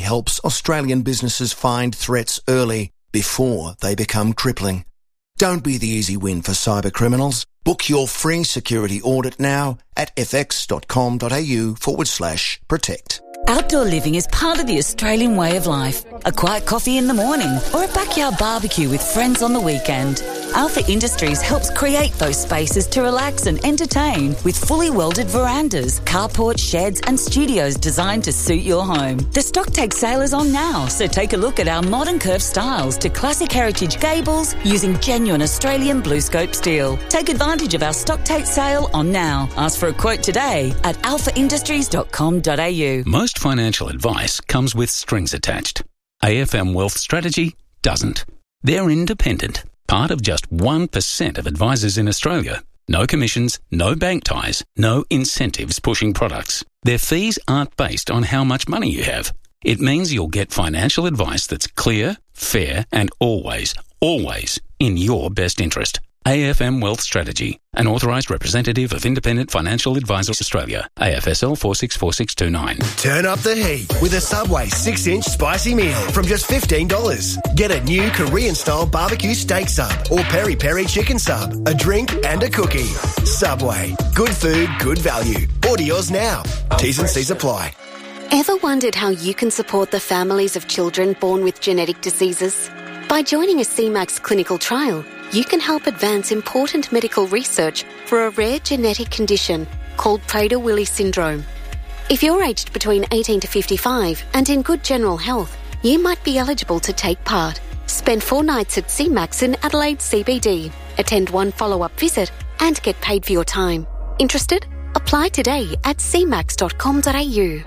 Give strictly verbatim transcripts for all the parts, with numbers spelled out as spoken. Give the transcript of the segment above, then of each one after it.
helps Australian businesses find threats early before they become crippling. Don't be the easy win for cyber criminals. Book your free security audit now at fx.com.au forward slash protect. Outdoor living is part of the Australian way of life. A quiet coffee in the morning or a backyard barbecue with friends on the weekend. Alpha Industries helps create those spaces to relax and entertain with fully welded verandas, carports, sheds and studios designed to suit your home. The stock take sale is on now, so take a look at our modern curved styles to classic heritage gables using genuine Australian blue scope steel. Take advantage of our stock take sale on now. Ask for a quote today at alpha industries dot com dot a u. Most financial advice comes with strings attached. A F M Wealth Strategy doesn't. They're independent, part of just one percent of advisors in Australia. No commissions, no bank ties, no incentives pushing products. Their fees aren't based on how much money you have. It means you'll get financial advice that's clear, fair and always, always in your best interest. A F M Wealth Strategy, an authorised representative of Independent Financial Advisors Australia, A F S L four six four six two nine. Turn up the heat with a Subway six inch spicy meal from just fifteen dollars. Get a new Korean-style barbecue steak sub or peri-peri chicken sub, a drink and a cookie. Subway. Good food, good value. Order yours now. T's and C's apply. Ever wondered how you can support the families of children born with genetic diseases? By joining a C MAX clinical trial, you can help advance important medical research for a rare genetic condition called Prader-Willi syndrome. If you're aged between eighteen to fifty-five and in good general health, you might be eligible to take part. Spend four nights at C MAX in Adelaide C B D, attend one follow-up visit and get paid for your time. Interested? Apply today at c max dot com dot a u.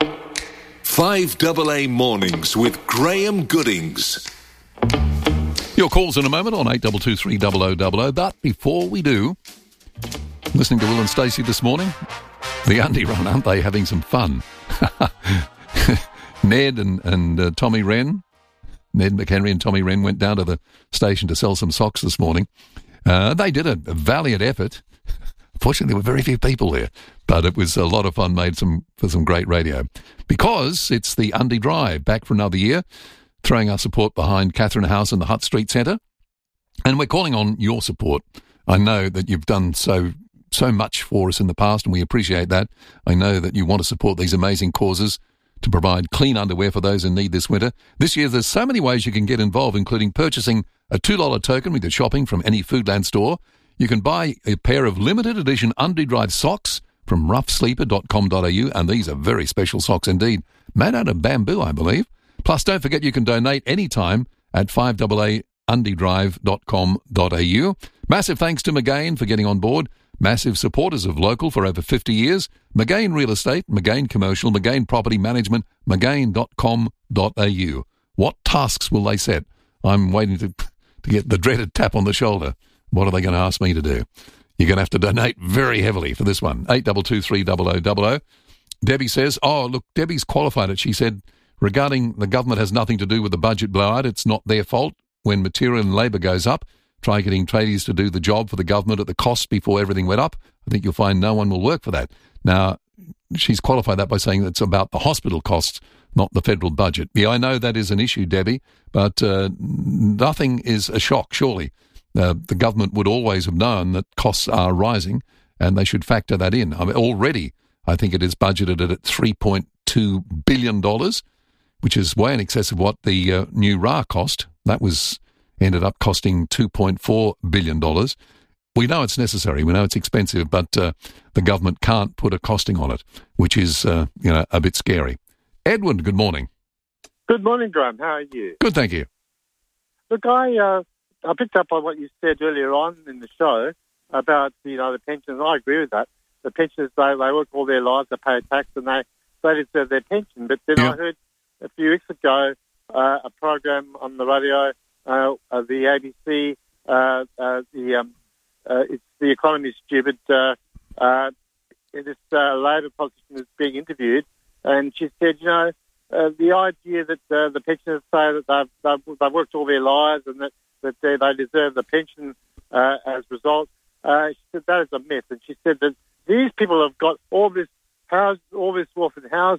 five A A Mornings with Graham Goodings. Your calls in a moment on eight two two three zero zero zero zero. But before we do, listening to Will and Stacey this morning, the Undy Run, aren't they having some fun? Ned and, and uh, Tommy Wren, Ned McHenry and Tommy Wren went down to the station to sell some socks this morning. Uh, they did a, a valiant effort. Fortunately, there were very few people there, but it was a lot of fun made some for some great radio. Because it's the Undy Drive, back for another year, throwing our support behind Catherine House and the Hutt Street Centre. And we're calling on your support. I know that you've done so so much for us in the past, and we appreciate that. I know that you want to support these amazing causes to provide clean underwear for those in need this winter. This year, there's so many ways you can get involved, including purchasing a two dollars token with your shopping from any Foodland store. You can buy a pair of limited edition Undy Drive socks from rough sleeper dot com dot a u, and these are very special socks indeed, made out of bamboo, I believe. Plus, don't forget you can donate anytime at five A A undy drive dot com dot a u. Massive thanks to McGain for getting on board. Massive supporters of Local for over fifty years. McGain Real Estate, McGain Commercial, McGain Property Management, McGain dot com dot a u. What tasks will they set? I'm waiting to, to get the dreaded tap on the shoulder. What are they going to ask me to do? You're going to have to donate very heavily for this one. eight two two three zero zero zero zero. Debbie says, oh, look, Debbie's qualified it. She said, regarding the government has nothing to do with the budget blowout. It's not their fault. When material and labour goes up, try getting tradies to do the job for the government at the cost before everything went up. I think you'll find no one will work for that. Now, she's qualified that by saying it's about the hospital costs, not the federal budget. Yeah, I know that is an issue, Debbie, but uh, nothing is a shock, surely. Uh, the government would always have known that costs are rising, and they should factor that in. I mean, already, I think it is budgeted at three point two billion dollars, which is way in excess of what the uh, new R A R cost. That was ended up costing two point four billion dollars. We know it's necessary. We know it's expensive, but uh, the government can't put a costing on it, which is uh, you know a bit scary. Edward, good morning. Good morning, Graham. How are you? Good, thank you. Look, I uh, I picked up on what you said earlier on in the show about you know the pensions. I agree with that. The pensioners, they, they work all their lives, they pay a tax, and they they deserve their pension. But then yeah. I heard a few weeks ago uh, a program on the radio, uh, uh, the A B C, uh, uh, the um, uh, it's the Economist stupid. Uh, uh, this uh, Labor politician is being interviewed, and she said, you know, uh, the idea that uh, the pensioners say that they've, they've they've worked all their lives and that that they, they deserve the pension uh, as a result. Uh, she said that is a myth, and she said that these people have got all this house, all this wealth in housing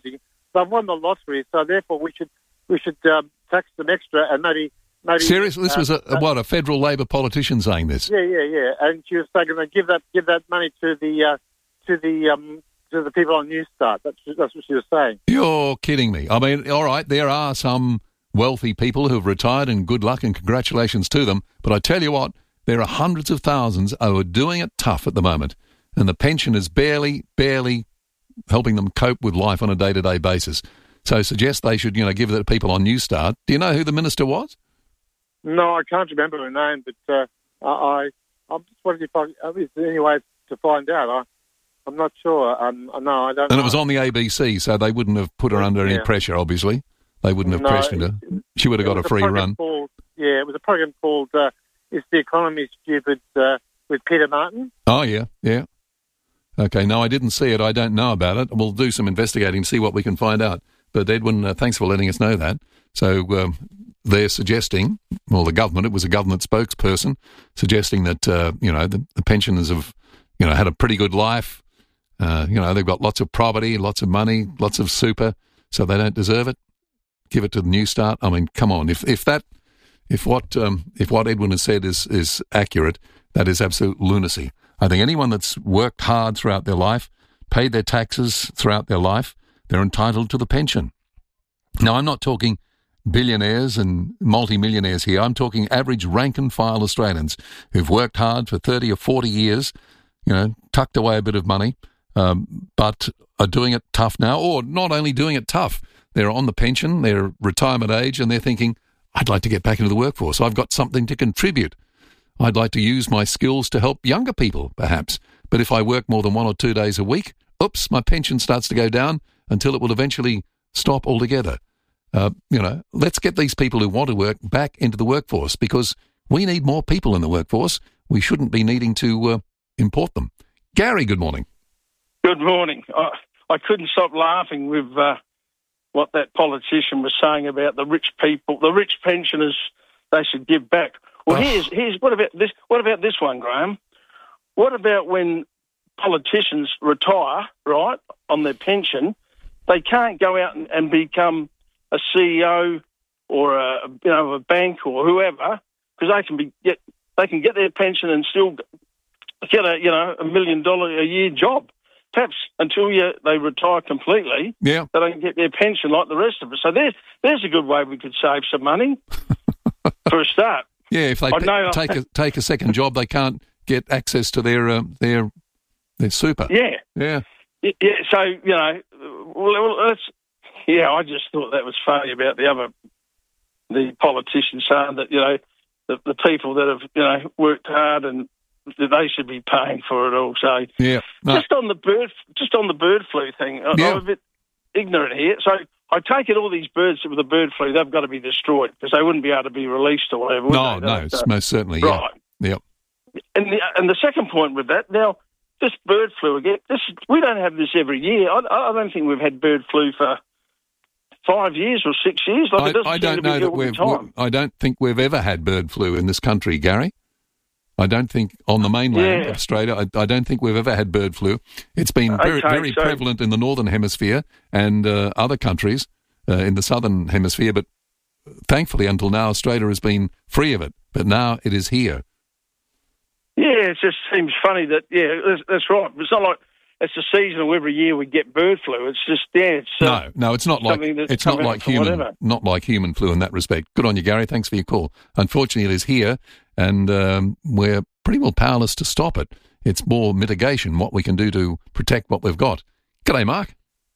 they've won the lottery, so therefore we should we should um, tax them extra and maybe maybe. Seriously, this uh, was a, a uh, what a federal Labor politician saying this. Yeah, yeah, yeah. And she was saying they give that give that money to the uh, to the um, to the people on Newstart. That's that's what she was saying. You're kidding me. I mean, all right, there are some wealthy people who have retired, and good luck and congratulations to them. But I tell you what, there are hundreds of thousands who are doing it tough at the moment, and the pension is barely, barely helping them cope with life on a day-to-day basis. So suggest they should, you know, give it to people on Newstart. Do you know who the minister was? No, I can't remember her name, but uh, I, I'm just wondering if, I, if there's any way to find out. I, I'm not sure. Um, no, I don't And know. it was on the A B C, so they wouldn't have put her under Yeah. any pressure, obviously. They wouldn't have No, questioned her. She would have got It a was free program run. Called, yeah, it was a program called uh, Is the Economy Stupid uh, with Peter Martin. Oh, yeah, yeah. Okay, no, I didn't see it. I don't know about it. We'll do some investigating, see what we can find out. But, Edwin, uh, thanks for letting us know that. So um, they're suggesting, well, the government, it was a government spokesperson, suggesting that, uh, you know, the, the pensioners have, you know, had a pretty good life. Uh, you know, they've got lots of property, lots of money, lots of super, so they don't deserve it. Give it to the Newstart. I mean, come on. If if that, if what um, if what Edwin has said is is accurate, that is absolute lunacy. I think anyone that's worked hard throughout their life, paid their taxes throughout their life, they're entitled to the pension. Now, I'm not talking billionaires and multi-millionaires here. I'm talking average rank-and-file Australians who've worked hard for thirty or forty years, you know, tucked away a bit of money, um, but are doing it tough now, or not only doing it tough, they're on the pension, they're retirement age, and they're thinking, I'd like to get back into the workforce. I've got something to contribute. I'd like to use my skills to help younger people, perhaps. But if I work more than one or two days a week, oops, my pension starts to go down until it will eventually stop altogether. Uh, you know, let's get these people who want to work back into the workforce, because we need more people in the workforce. We shouldn't be needing to uh, import them. Gary, good morning. Good morning. I, I couldn't stop laughing with uh, what that politician was saying about the rich people, the rich pensioners. They should give back. Well, Oh. here's here's what about this? What about this one, Graham? What about when politicians retire, right, on their pension? They can't go out and, and become a C E O or a you know a bank or whoever, because they can be get they can get their pension and still get a you know a million dollar a year job. Perhaps until you, they retire completely, Yeah. they don't get their pension like the rest of us. So there's there's a good way we could save some money for a start. Yeah, if they I pe- know- take a take a second job, they can't get access to their uh, their their super. Yeah, Yeah. Y- yeah. So you know, well, well, that's yeah. I just thought that was funny about the other the politicians saying that you know the, the people that have you know worked hard and that they should be paying for it all. So Yeah. No. just on the bird, just on the bird flu thing, I- Yeah. I'm a bit ignorant here. So I take it all these birds with the bird flu, they've got to be destroyed because they wouldn't be able to be released or whatever. would No, they? no, They- it's most certainly. Yeah. Right. Yep. And the, and the second point with that, now, this bird flu again, this we don't have this every year. I, I don't think we've had bird flu for five years or six years. Like, it I, doesn't I seem don't to be know that all the we've. time. I don't think we've ever had bird flu in this country, Gary. I don't think on the mainland Yeah. of Australia. I, I don't think we've ever had bird flu. It's been very, Okay, very so- prevalent in the northern hemisphere and uh, other countries uh, in the southern hemisphere, but thankfully, until now, Australia has been free of it. But now it is here. Yeah, it just seems funny that, yeah, that's, that's right. It's not like it's a seasonal every year we get bird flu. It's just, yeah, it's... Uh, No, no, it's not like something that's it's not come out like from human, whatever. not like human flu in that respect. Good on you, Gary. Thanks for your call. Unfortunately, it is here, and um, we're pretty well powerless to stop it. It's more mitigation, what we can do to protect what we've got. G'day, Mark.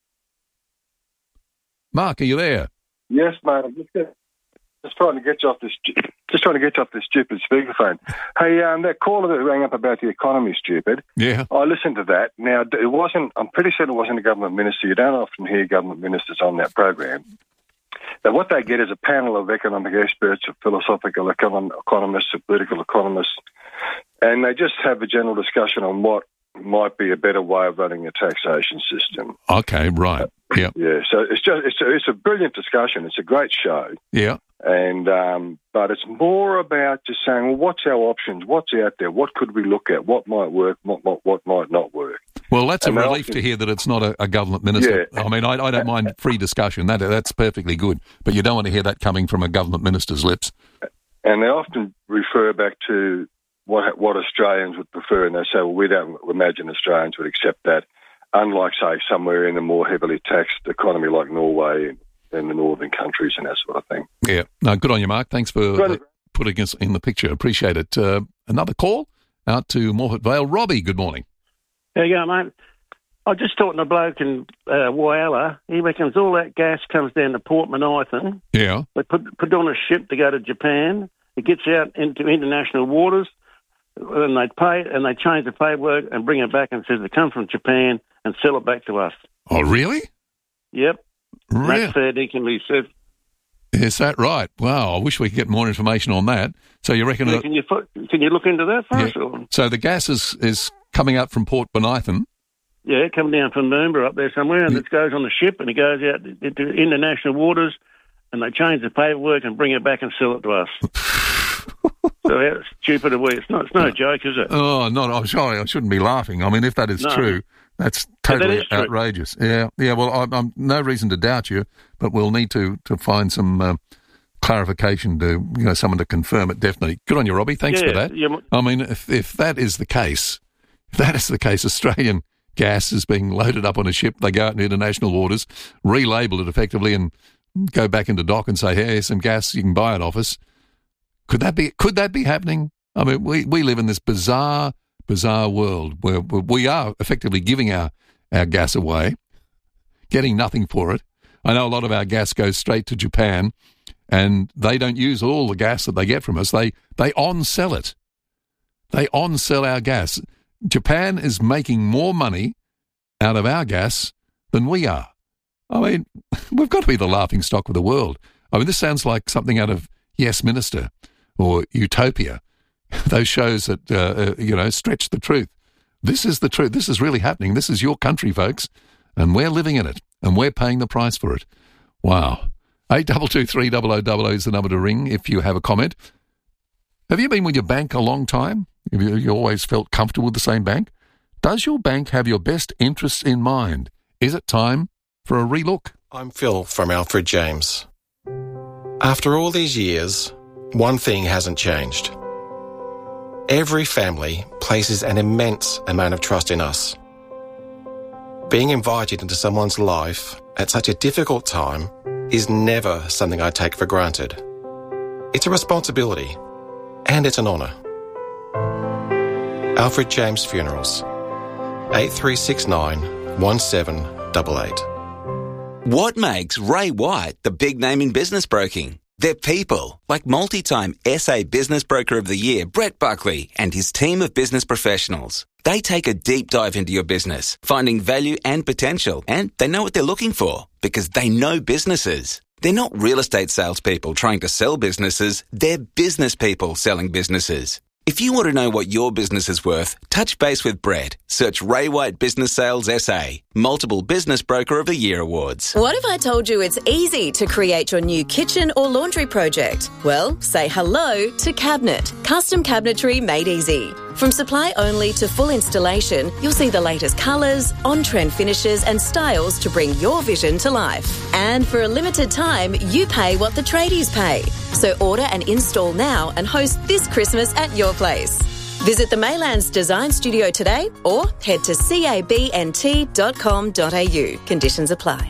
Mark, are you there? Yes, mate. I'm just, gonna, just trying to get you off this. Just trying to get you off this stupid speakerphone. Hey, um, that caller that rang up about the economy, stupid. Yeah. I listened to that. Now, it wasn't. I'm pretty certain it wasn't a government minister. You don't often hear government ministers on that program. Now, what they get is a panel of economic experts, of philosophical econ- economists, of political economists, and they just have a general discussion on what might be a better way of running a taxation system. Okay, right. Yeah. Yeah, so it's just it's a, it's a brilliant discussion. It's a great show. Yeah. And um, but it's more about just saying, well, what's our options? What's out there? What could we look at? What might work? What what, what might not work? Well, that's And a they relief often- to hear that it's not a, a government minister. Yeah. I mean, I, I don't mind free discussion. That That's perfectly good. But you don't want to hear that coming from a government minister's lips. And they often refer back to what what Australians would prefer, and they say, well, we don't imagine Australians would accept that, unlike, say, somewhere in a more heavily taxed economy like Norway and, and the northern countries and that sort of thing. Yeah. No, good on you, Mark. Thanks for Good. uh, putting us in the picture. Appreciate it. Uh, another call out to Morphett Vale. Robbie, good morning. There you go, mate. I was just talking to a bloke in uh, Whyalla. He reckons all that gas comes down to Port Menithon. Yeah. They put put on a ship to go to Japan. It gets out into international waters, and they pay and they change the paperwork and bring it back and says it comes from Japan and sell it back to us. Oh, really? Yep. Really? That's fair dinkum, he said. Is that right? Wow, I wish we could get more information on that. So you reckon... Yeah, that, can you fo- can you look into that for yeah. us? Or? So the gas is, is coming out from Port Menithon. Yeah, it comes down from Moomba up there somewhere, and Yeah. it goes on the ship, and it goes out into international waters, and they change the paperwork and bring it back and sell it to us. So how stupid are we? It's not. It's no joke, is it? Oh, no, I'm sorry, I shouldn't be laughing. I mean, if that is No. true, that's Yeah, that totally is true. outrageous. Yeah, yeah. Well, I'm, I'm no reason to doubt you, but we'll need to to find some uh, clarification to you know someone to confirm it. Definitely. Good on you, Robbie. Thanks Yeah, for that. yeah. I mean, if if that is the case, if that is the case, Australian gas is being loaded up on a ship. They go out into international waters, relabel it effectively, and go back into dock and say, "Hey, here's some gas. You can buy it off us." Could that be? Could that be happening? I mean, we, we live in this bizarre, bizarre world where we are effectively giving our, our gas away, getting nothing for it. I know a lot of our gas goes straight to Japan, and they don't use all the gas that they get from us. They they on-sell it. They on-sell our gas. Japan is making more money out of our gas than we are. I mean, we've got to be the laughing stock of the world. I mean, this sounds like something out of Yes Minister or Utopia. Those shows that, uh, uh, you know, stretch the truth. This is the truth. This is really happening. This is your country, folks, and we're living in it, and we're paying the price for it. Wow. eight two two three double oh double oh is the number to ring if you have a comment. Have you been with your bank a long time? Have you, you always felt comfortable with the same bank? Does your bank have your best interests in mind? Is it time for a relook? I'm Phil from Alfred James. After all these years, one thing hasn't changed. Every family places an immense amount of trust in us. Being invited into someone's life at such a difficult time is never something I take for granted. It's a responsibility, and it's an honour. Alfred James Funerals, eight three six nine, one seven eight eight. What makes Ray White the big name in business broking? They're people, like multi-time S A Business Broker of the Year, Brett Buckley, and his team of business professionals. They take a deep dive into your business, finding value and potential, and they know what they're looking for, because they know businesses. They're not real estate salespeople trying to sell businesses, they're business people selling businesses. If you want to know what your business is worth, touch base with Brett. Search Ray White Business Sales S A. Multiple Business Broker of the Year awards. What if I told you it's easy to create your new kitchen or laundry project? Well, say hello to Cabinet. Custom cabinetry made easy. From supply only to full installation, you'll see the latest colours, on-trend finishes and styles to bring your vision to life. And for a limited time, you pay what the tradies pay. So order and install now and host this Christmas at your place. Visit the Maylands Design Studio today or head to cabnt dot com dot a u. Conditions apply.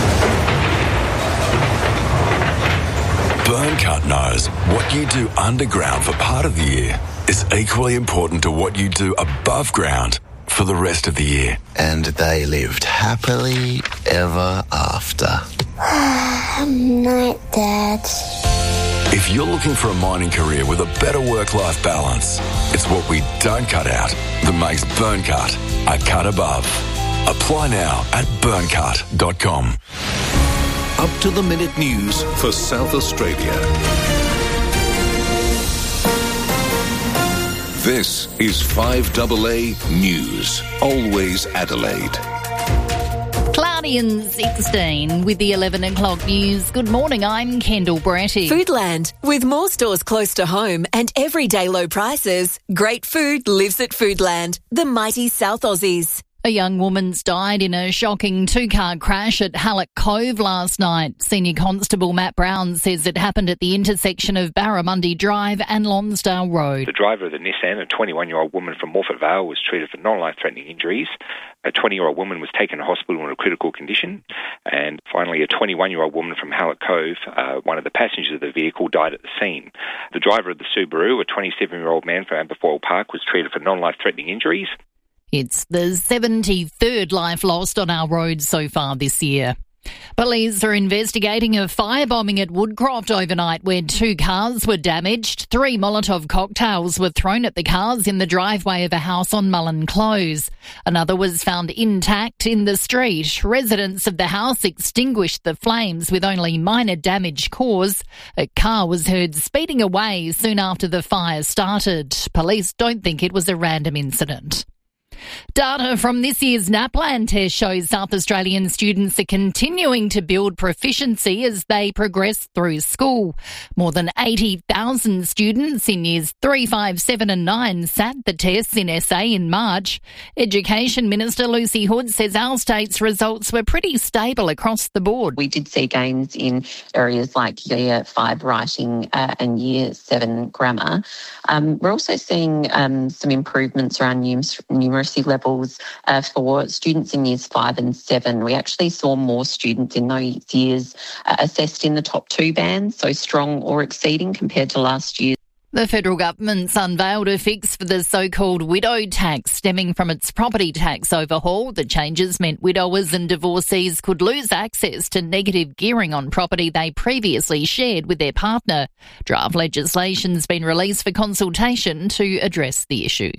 Burncut knows what you do underground for part of the year is equally important to what you do above ground for the rest of the year. And they lived happily ever after. Night, Dad. If you're looking for a mining career with a better work-life balance, it's what we don't cut out that makes Burncut a cut above. Apply now at burncut dot com. Up to the minute news for South Australia. This is five A A News. Always Adelaide. Cloudy and sixteen with the eleven o'clock news. Good morning, I'm Kendall Bratty. Foodland. With more stores close to home and everyday low prices, great food lives at Foodland, the mighty South Aussies. A young woman's died in a shocking two-car crash at Halleck Cove last night. Senior Constable Matt Brown says it happened at the intersection of Barramundi Drive and Lonsdale Road. The driver of the Nissan, a twenty-one-year-old woman from Morphett Vale, was treated for non-life-threatening injuries. A twenty-year-old woman was taken to hospital in a critical condition. And finally, a twenty-one-year-old woman from Halleck Cove, uh, one of the passengers of the vehicle, died at the scene. The driver of the Subaru, a twenty-seven-year-old man from Aberfoyle Park, was treated for non-life-threatening injuries. It's the seventy-third life lost on our roads so far this year. Police are investigating a firebombing at Woodcroft overnight where two cars were damaged. Three Molotov cocktails were thrown at the cars in the driveway of a house on Mullen Close. Another was found intact in the street. Residents of the house extinguished the flames with only minor damage caused. A car was heard speeding away soon after the fire started. Police don't think it was a random incident. Data from this year's NAPLAN test shows South Australian students are continuing to build proficiency as they progress through school. More than eighty thousand students in years three, five, seven and nine sat the tests in S A in March. Education Minister Lucy Hood says our state's results were pretty stable across the board. We did see gains in areas like year five writing uh, and year seven grammar. Um, we're also seeing um, some improvements around numeracy numeracy levels uh, for students in years five and seven. We actually saw more students in those years uh, assessed in the top two bands, so strong or exceeding compared to last year. The federal government's unveiled a fix for the so-called widow tax stemming from its property tax overhaul. The changes meant widowers and divorcees could lose access to negative gearing on property they previously shared with their partner. Draft legislation's been released for consultation to address the issue.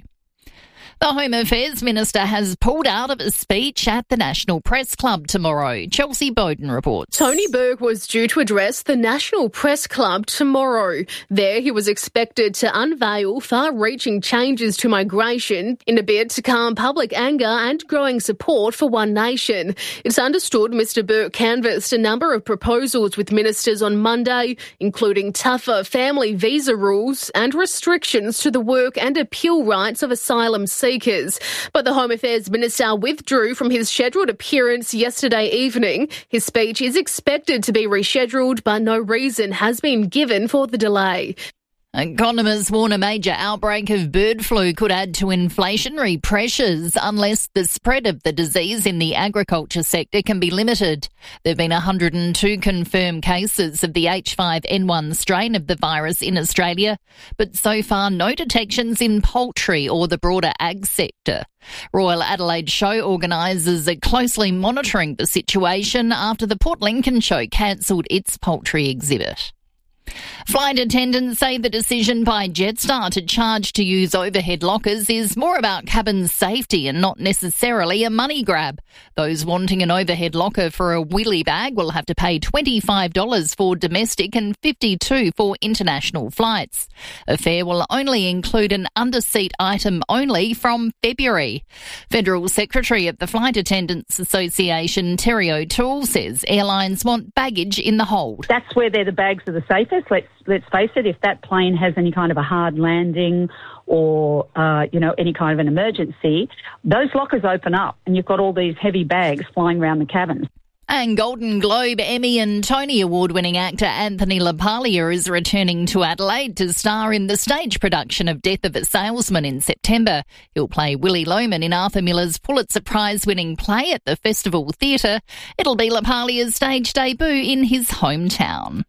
The Home Affairs Minister has pulled out of a speech at the National Press Club tomorrow. Chelsea Bowden reports. Tony Burke was due to address the National Press Club tomorrow. There he was expected to unveil far-reaching changes to migration in a bid to calm public anger and growing support for One Nation. It's understood Mr Burke canvassed a number of proposals with ministers on Monday, including tougher family visa rules and restrictions to the work and appeal rights of asylum seekers. But the Home Affairs Minister withdrew from his scheduled appearance yesterday evening. His speech is expected to be rescheduled, but no reason has been given for the delay. Economists warn a major outbreak of bird flu could add to inflationary pressures unless the spread of the disease in the agriculture sector can be limited. There have been one hundred two confirmed cases of the H five N one strain of the virus in Australia, but so far no detections in poultry or the broader ag sector. Royal Adelaide Show organisers are closely monitoring the situation after the Port Lincoln Show cancelled its poultry exhibit. Flight attendants say the decision by Jetstar to charge to use overhead lockers is more about cabin safety and not necessarily a money grab. Those wanting an overhead locker for a wheelie bag will have to pay twenty-five dollars for domestic and fifty-two dollars for international flights. A fare will only include an underseat item only from February. Federal Secretary of the Flight Attendants Association, Terry O'Toole, says airlines want baggage in the hold. That's where they're the bags are the safest. Let's let's face it, if that plane has any kind of a hard landing or, uh, you know, any kind of an emergency, those lockers open up and you've got all these heavy bags flying around the cabin. And Golden Globe, Emmy and Tony Award-winning actor Anthony LaPaglia is returning to Adelaide to star in the stage production of Death of a Salesman in September. He'll play Willie Loman in Arthur Miller's Pulitzer Prize-winning play at the Festival Theatre. It'll be LaPaglia's stage debut in his hometown.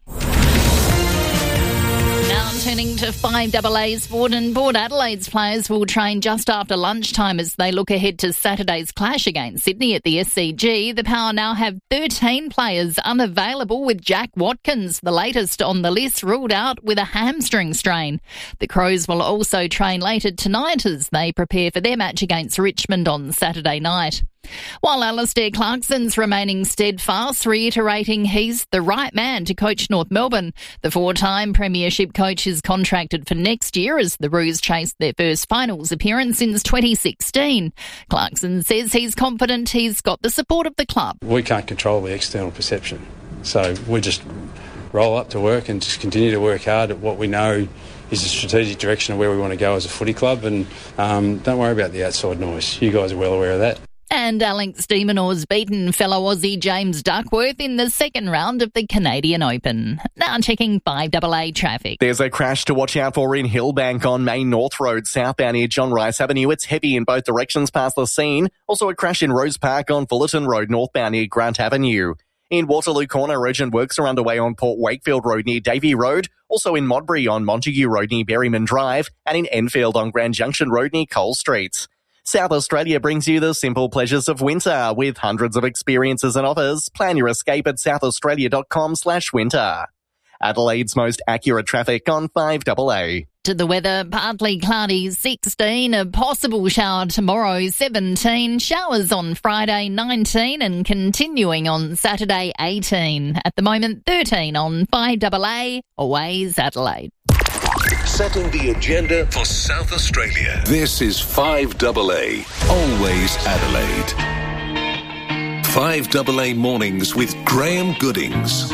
Now turning to five double A sport, and Port Adelaide's players will train just after lunchtime as they look ahead to Saturday's clash against Sydney at the S C G. The Power now have thirteen players unavailable, with Jack Watkins, the latest on the list, ruled out with a hamstring strain. The Crows will also train later tonight as they prepare for their match against Richmond on Saturday night. While Alistair Clarkson's remaining steadfast, reiterating he's the right man to coach North Melbourne. The four-time premiership coach is contracted for next year as the Roos chased their first finals appearance since twenty sixteen. Clarkson says he's confident he's got the support of the club. We can't control the external perception, so we just roll up to work and just continue to work hard at what we know is the strategic direction of where we want to go as a footy club, and um, don't worry about the outside noise. You guys are well aware of that. And Alex de Minaur's beaten fellow Aussie James Duckworth in the second round of the Canadian Open. Now checking five double A traffic. There's a crash to watch out for in Hillbank on Main North Road, southbound near John Rice Avenue. It's heavy in both directions past the scene. Also a crash in Rose Park on Fullerton Road, northbound near Grant Avenue. In Waterloo Corner, urgent works are underway on Port Wakefield Road near Davey Road. Also in Modbury on Montague Road near Berryman Drive. And in Enfield on Grand Junction Road near Cole Street. South Australia brings you the simple pleasures of winter with hundreds of experiences and offers. Plan your escape at southaustralia.com slash winter. Adelaide's most accurate traffic on five double A. To the weather, partly cloudy sixteen, a possible shower tomorrow seventeen, showers on Friday nineteen and continuing on Saturday eighteen. At the moment thirteen on five double A, Always Adelaide. Setting the agenda for South Australia. This is five double A, Always Adelaide. five double A Mornings with Graham Goodings.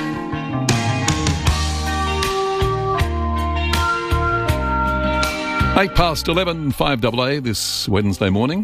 Eight past eleven, five double A this Wednesday morning.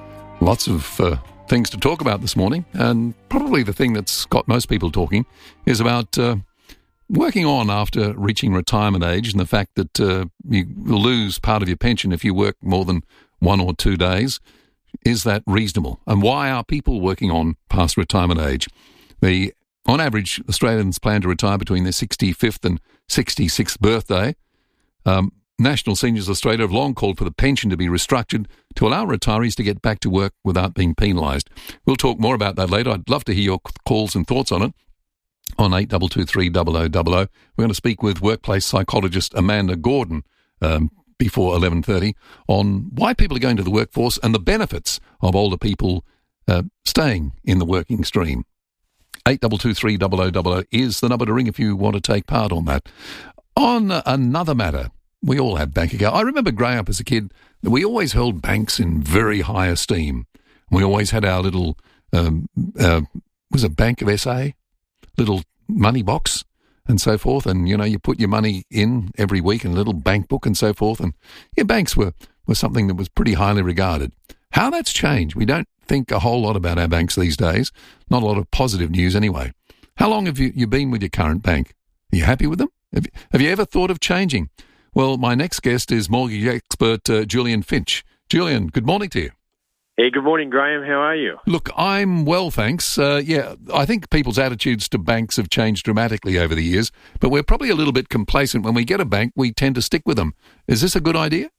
Lots of uh, things to talk about this morning, and probably the thing that's got most people talking is about uh, working on after reaching retirement age, and the fact that uh, you lose part of your pension if you work more than one or two days. Is that reasonable? And why are people working on past retirement age? The on average, Australians plan to retire between their sixty-fifth and sixty-sixth birthday. Um, National Seniors Australia have long called for the pension to be restructured to allow retirees to get back to work without being penalised. We'll talk more about that later. I'd love to hear your calls and thoughts on it on eight two two three zero zero zero zero. We're going to speak with workplace psychologist Amanda Gordon um, before eleven thirty on why people are going to the workforce and the benefits of older people uh, staying in the working stream. eight two two three zero zero zero zero is the number to ring if you want to take part on that. On uh, another matter, we all had bank accounts. I remember growing up as a kid that we always held banks in very high esteem. We always had our little, um, uh, was it Bank of S A? Little money box and so forth. And, you know, you put your money in every week in a little bank book and so forth. And, yeah, banks were, were something that was pretty highly regarded. How that's changed. We don't think a whole lot about our banks these days. Not a lot of positive news anyway. How long have you, you been with your current bank? Are you happy with them? Have you, have you ever thought of changing? Well, my next guest is mortgage expert uh, Julian Finch. Julian, good morning to you. Hey, good morning, Graham. How are you? Look, I'm well, thanks. Uh, yeah, I think people's attitudes to banks have changed dramatically over the years, but we're probably a little bit complacent. When we get a bank, we tend to stick with them. Is this a good idea?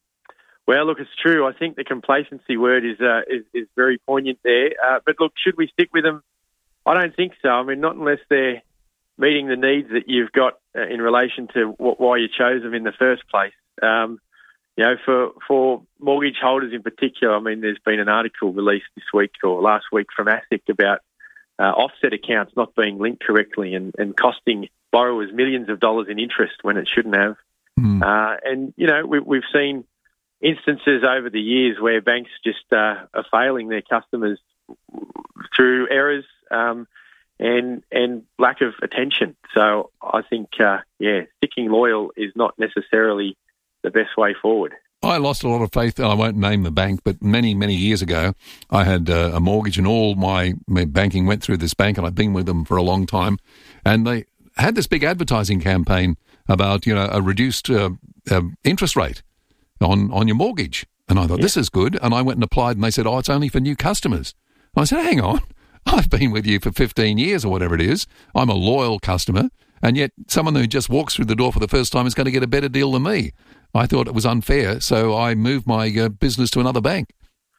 Well, look, it's true. I think the complacency word is uh, is, is very poignant there. Uh, but look, should we stick with them? I don't think so. I mean, not unless they're meeting the needs that you've got uh, in relation to what, why you chose them in the first place. Um, you know, for, for mortgage holders in particular, I mean, there's been an article released this week or last week from ASIC about uh, offset accounts not being linked correctly and, and costing borrowers millions of dollars in interest when it shouldn't have. Mm. Uh, and, you know, we, we've seen instances over the years where banks just uh, are failing their customers through errors, um, and and lack of attention. So I think, uh, yeah, sticking loyal is not necessarily the best way forward. I lost a lot of faith. I won't name the bank, but many, many years ago, I had uh, a mortgage and all my, my banking went through this bank, and I've been with them for a long time. And they had this big advertising campaign about, you know, a reduced uh, uh, interest rate on, on your mortgage. And I thought, yeah. This is good. And I went and applied, and they said, oh, it's only for new customers. And I said, hang on. I've been with you for fifteen years or whatever it is. I'm a loyal customer, and yet someone who just walks through the door for the first time is going to get a better deal than me. I thought it was unfair, so I moved my uh, business to another bank.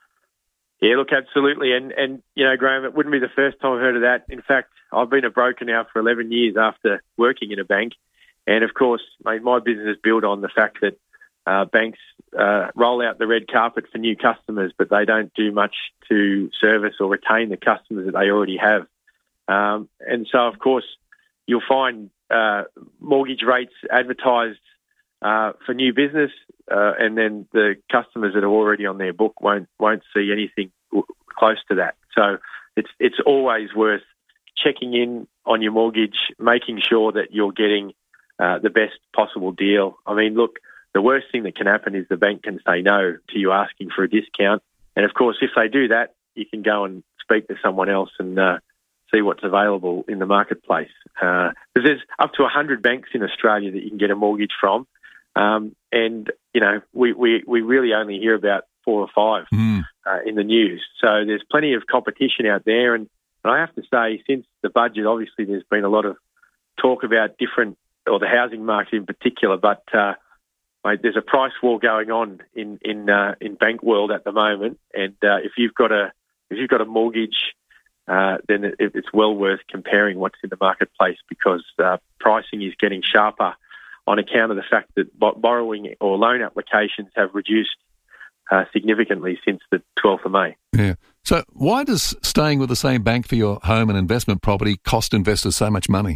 Yeah, look, absolutely. And, and, you know, Graham, it wouldn't be the first time I've heard of that. In fact, I've been a broker now for eleven years after working in a bank. And, of course, my, my business is built on the fact that Uh, banks uh, roll out the red carpet for new customers, but they don't do much to service or retain the customers that they already have. Um, and so, of course, you'll find uh, mortgage rates advertised uh, for new business, uh, and then the customers that are already on their book won't won't see anything close to that. So it's it's always worth checking in on your mortgage, making sure that you're getting uh, the best possible deal. I mean, look, the worst thing that can happen is the bank can say no to you asking for a discount. And, of course, if they do that, you can go and speak to someone else and uh, see what's available in the marketplace. Uh, because there's up to one hundred banks in Australia that you can get a mortgage from. Um, and, you know, we, we, we really only hear about four or five mm. uh, in the news. So there's plenty of competition out there. And, and I have to say, since the budget, obviously there's been a lot of talk about different, or the housing market in particular, but uh, mate, there's a price war going on in in uh, in bank world at the moment. And uh, if you've got a if you've got a mortgage, uh, then it, it's well worth comparing what's in the marketplace, because uh, pricing is getting sharper on account of the fact that borrowing or loan applications have reduced uh, significantly since the twelfth of May. Yeah. So why does staying with the same bank for your home and investment property cost investors so much money?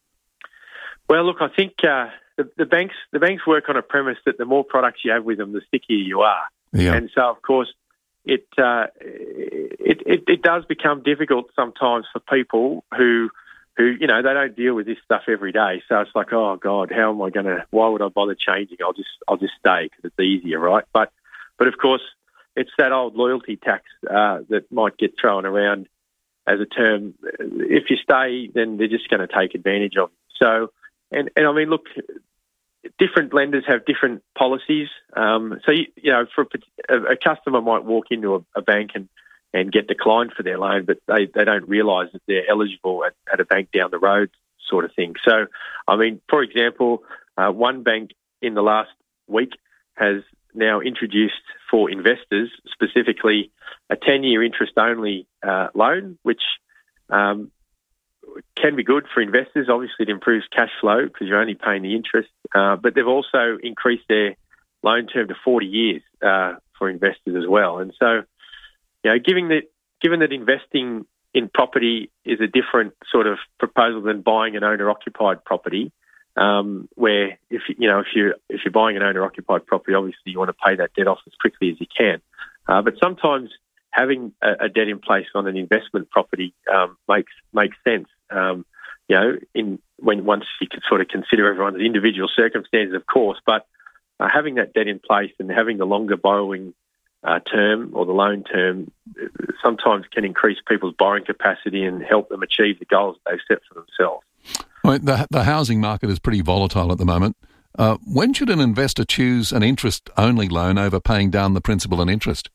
Well, look, I think uh, the, the banks the banks work on a premise that the more products you have with them, the stickier you are. Yeah. And so, of course, it, uh, it it it does become difficult sometimes for people who who you know they don't deal with this stuff every day. So it's like, oh God, how am I going to? Why would I bother changing? I'll just I'll just stay because it's easier, right? But but of course, it's that old loyalty tax uh, that might get thrown around as a term. If you stay, then they're just going to take advantage of you. So. And, and I mean, look, different lenders have different policies. Um, so, you, you know, for a, a customer might walk into a, a bank and, and get declined for their loan, but they, they don't realise that they're eligible at, at a bank down the road sort of thing. So, I mean, for example, uh, one bank in the last week has now introduced for investors specifically a ten-year interest-only uh, loan, which um, can be good for investors. Obviously, it improves cash flow because you're only paying the interest. Uh, but they've also increased their loan term to forty years uh, for investors as well. And so, you know, given that given that investing in property is a different sort of proposal than buying an owner-occupied property, um, where if you know if you if you're buying an owner-occupied property, obviously you want to pay that debt off as quickly as you can. Uh, but sometimes having a, a debt in place on an investment property um, makes makes sense. Um, you know, in when once you can sort of consider everyone's individual circumstances, of course, but uh, having that debt in place and having the longer borrowing uh, term or the loan term sometimes can increase people's borrowing capacity and help them achieve the goals that they've set for themselves. Well, the, the housing market is pretty volatile at the moment. Uh, when should an investor choose an interest-only loan over paying down the principal and interest?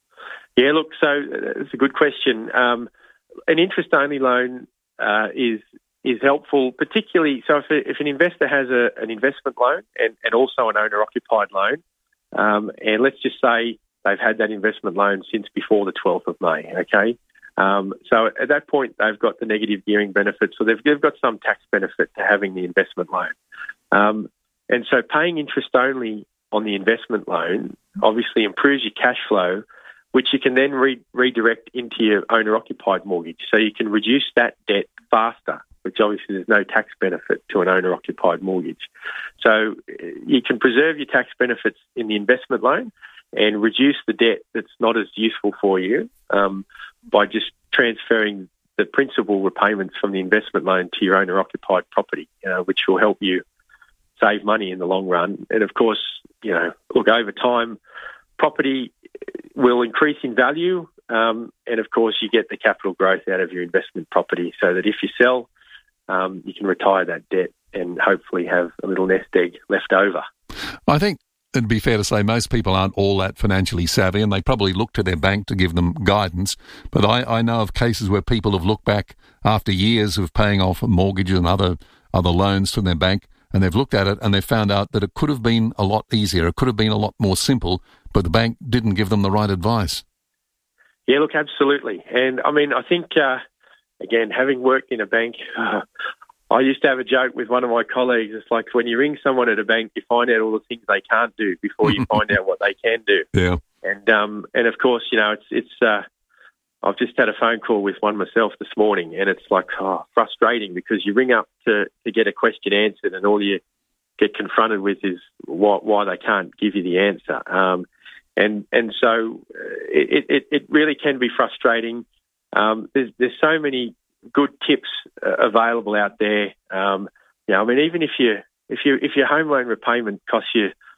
Yeah, look, so it's a good question. Um, an interest-only loan uh, is is helpful, particularly so if, a, if an investor has a, an investment loan and, and also an owner-occupied loan, um, and let's just say they've had that investment loan since before the twelfth of May, okay? Um, so at that point, they've got the negative gearing benefit, so they've, they've got some tax benefit to having the investment loan. Um, and so paying interest only on the investment loan obviously improves your cash flow, which you can then re- redirect into your owner-occupied mortgage. So you can reduce that debt faster, which obviously there's no tax benefit to an owner-occupied mortgage. So you can preserve your tax benefits in the investment loan and reduce the debt that's not as useful for you um, by just transferring the principal repayments from the investment loan to your owner-occupied property, uh, which will help you save money in the long run. And, of course, you know, look, over time, property will increase in value, um, and, of course, you get the capital growth out of your investment property so that if you sell, um, you can retire that debt and hopefully have a little nest egg left over. I think it'd be fair to say most people aren't all that financially savvy and they probably look to their bank to give them guidance. But I, I know of cases where people have looked back after years of paying off mortgages and other, other loans from their bank, and they've looked at it and they've found out that it could have been a lot easier. It could have been a lot more simple, but the bank didn't give them the right advice. Yeah, look, absolutely. And, I mean, I think, uh, again, having worked in a bank, uh, I used to have a joke with one of my colleagues. It's like when you ring someone at a bank, you find out all the things they can't do before you find out what they can do. Yeah. And, um, and of course, you know, it's, it's, uh, I've just had a phone call with one myself this morning, and it's like, oh, frustrating because you ring up to, to get a question answered and all you get confronted with is why, why they can't give you the answer. Um, and, and so it, it, it really can be frustrating. Um, there's, there's so many good tips uh, available out there. Um, you know, I mean, even if you if you if your home loan repayment costs you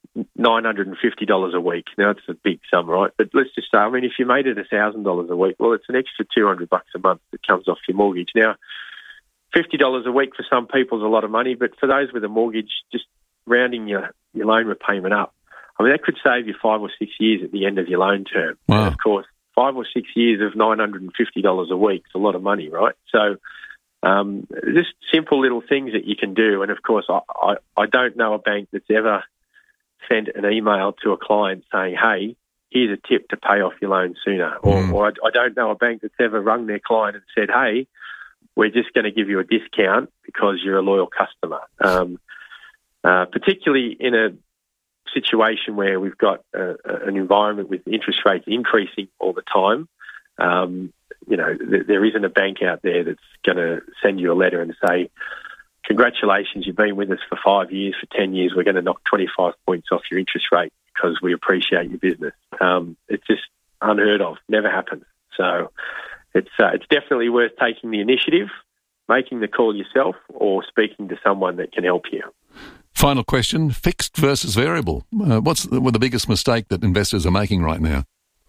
nine hundred fifty dollars a week. Now, it's a big sum, right? But let's just say, I mean, if you made it one thousand dollars a week, well, it's an extra two hundred bucks a month that comes off your mortgage. Now, fifty dollars a week for some people is a lot of money, but for those with a mortgage, just rounding your, your loan repayment up, I mean, that could save you five or six years at the end of your loan term. Wow. And of course, five or six years of nine hundred fifty dollars a week is a lot of money, right? So um, just simple little things that you can do. And of course, I, I, I don't know a bank that's ever sent an email to a client saying, hey, here's a tip to pay off your loan sooner. Mm. Or, or I, I don't know a bank that's ever rung their client and said, hey, we're just going to give you a discount because you're a loyal customer. Um, uh, particularly in a situation where we've got uh, an environment with interest rates increasing all the time, um, you know, th- there isn't a bank out there that's going to send you a letter and say, congratulations, you've been with us for five years, for ten years, we're going to knock twenty-five points off your interest rate because we appreciate your business. Um, it's just unheard of, never happens. So it's uh, it's definitely worth taking the initiative, making the call yourself, or speaking to someone that can help you. Final question, fixed versus variable. Uh, what's the, well, the biggest mistake that investors are making right now?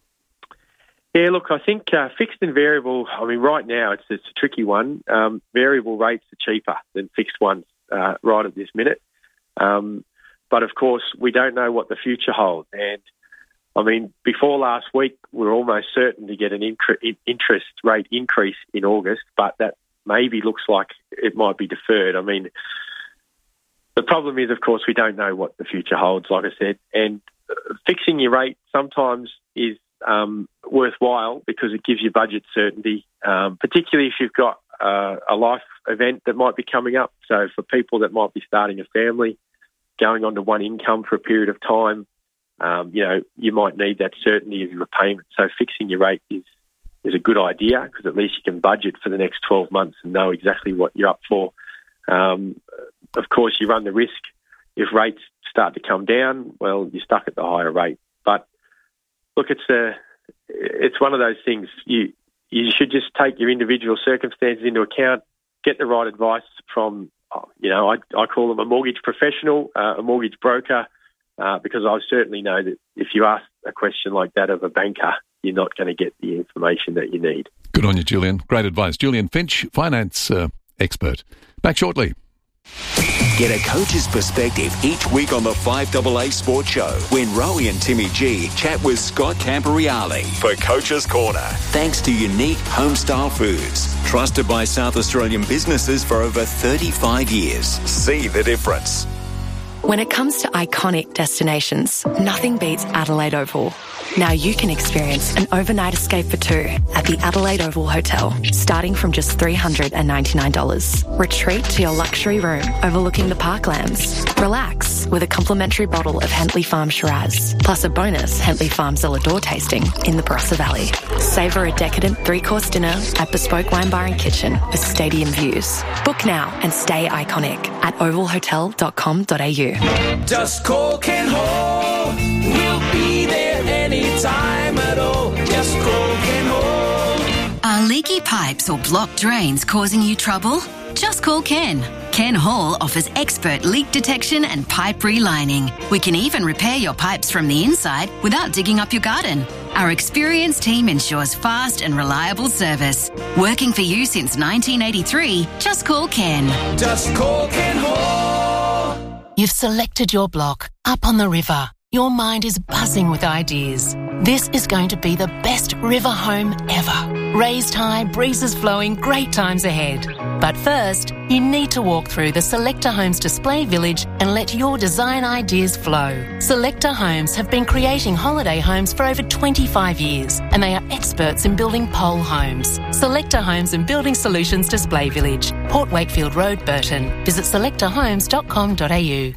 Yeah, look, I think uh, fixed and variable, I mean, right now it's, it's a tricky one. Um, variable rates are cheaper than fixed ones uh, right at this minute. Um, but, of course, we don't know what the future holds. And, I mean, before last week, we were almost certain to get an incre- interest rate increase in August, but that maybe looks like it might be deferred. I mean, the problem is, of course, we don't know what the future holds, like I said, and uh, fixing your rate sometimes is um, worthwhile because it gives you budget certainty, um, particularly if you've got uh, a life event that might be coming up. So for people that might be starting a family, going on to one income for a period of time, um, you know, you might need that certainty of your repayment. So fixing your rate is, is a good idea because at least you can budget for the next twelve months and know exactly what you're up for. Um, of course, you run the risk if rates start to come down, well, you're stuck at the higher rate. But look, it's a, it's one of those things. You you should just take your individual circumstances into account, get the right advice from, you know, I, I call them a mortgage professional, uh, a mortgage broker, uh, because I certainly know that if you ask a question like that of a banker, you're not going to get the information that you need. Good on you, Julian. Great advice. Julian Finch, finance uh, expert. Back shortly. Get a coach's perspective each week on the five A A Sports Show when Rowie and Timmy G chat with Scott Camporeale for Coach's Corner. Thanks to Unique Homestyle Foods, trusted by South Australian businesses for over thirty-five years. See the difference. When it comes to iconic destinations, nothing beats Adelaide Oval. Now you can experience an overnight escape for two at the Adelaide Oval Hotel, starting from just three hundred ninety-nine dollars. Retreat to your luxury room overlooking the parklands. Relax with a complimentary bottle of Hentley Farm Shiraz, plus a bonus Hentley Farm Zelador tasting in the Barossa Valley. Savour a decadent three-course dinner at Bespoke Wine Bar and Kitchen with stadium views. Book now and stay iconic at oval hotel dot com dot a u. Just call Ken Hall. We'll be there anytime at all. Just call Ken Hall. Are leaky pipes or blocked drains causing you trouble? Just call Ken. Ken Hall offers expert leak detection and pipe relining. We can even repair your pipes from the inside without digging up your garden. Our experienced team ensures fast and reliable service. Working for you since nineteen eighty-three, just call Ken. Just call Ken Hall. You've selected your block up on the river. Your mind is buzzing with ideas. This is going to be the best river home ever. Raised high, breezes flowing, great times ahead. But first, you need to walk through the Selector Homes display village and let your design ideas flow. Selector Homes have been creating holiday homes for over twenty-five years, and they are experts in building pole homes. Selector Homes and Building Solutions Display Village, Port Wakefield Road, Burton. Visit selector homes dot com dot a u.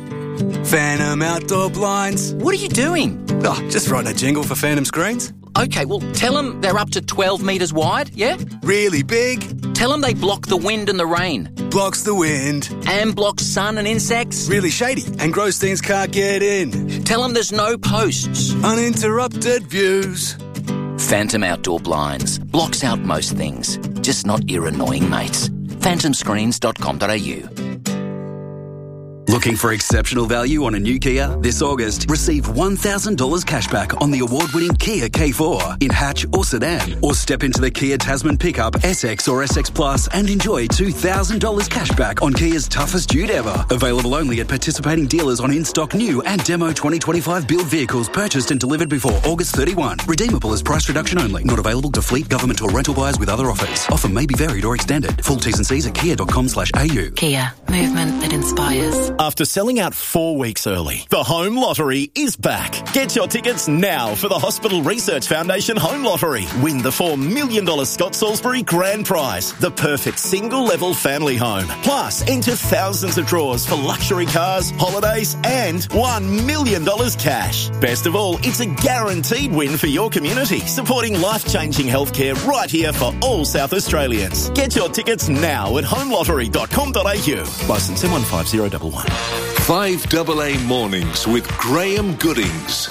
Phantom Outdoor Blinds. What are you doing? Oh, just writing a jingle for Phantom Screens. Okay, well, tell them they're up to twelve metres wide, yeah? Really big. Tell them they block the wind and the rain. Blocks the wind. And blocks sun and insects. Really shady, and gross things can't get in. Tell them there's no posts. Uninterrupted views. Phantom Outdoor Blinds. Blocks out most things, just not your annoying mates. phantom screens dot com dot a u. Looking for exceptional value on a new Kia? This August, receive one thousand dollars cashback on the award-winning Kia K four in hatch or sedan. Or step into the Kia Tasman pickup, S X or S X Plus and enjoy two thousand dollars cashback on Kia's toughest dude ever. Available only at participating dealers on in-stock new and demo twenty twenty-five build vehicles purchased and delivered before August thirty-first. Redeemable as price reduction only. Not available to fleet, government or rental buyers with other offers. Offer may be varied or extended. Full T's and C's at kia dot com slash a u. Kia, movement that inspires. After selling out four weeks early, the Home Lottery is back. Get your tickets now for the Hospital Research Foundation Home Lottery. Win the four million dollars Scott Salisbury Grand Prize, the perfect single-level family home. Plus, enter thousands of draws for luxury cars, holidays and one million dollars cash. Best of all, it's a guaranteed win for your community, supporting life-changing healthcare right here for all South Australians. Get your tickets now at home lottery dot com dot a u. Licence M one five zero one one. five A A Mornings with Graham Goodings.